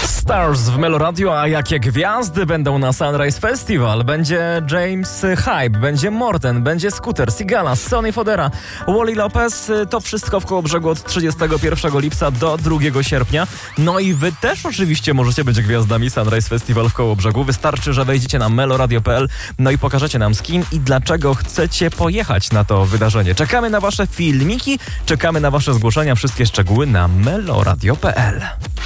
Stars w Meloradio, a jakie gwiazdy będą na Sunrise Festival? Będzie James Hype, będzie Morten, będzie Scooter, Sigala, Sonny Fodera, Wally Lopez. To wszystko w Kołobrzegu od 31 lipca do 2 sierpnia. No i wy też oczywiście możecie być gwiazdami Sunrise Festival w Kołobrzegu. Wystarczy, że wejdziecie na meloradio.pl, no i pokażecie nam z kim i dlaczego chcecie pojechać na to wydarzenie. Czekamy na wasze filmiki, czekamy na wasze zgłoszenia. Wszystkie szczegóły na meloradio.pl.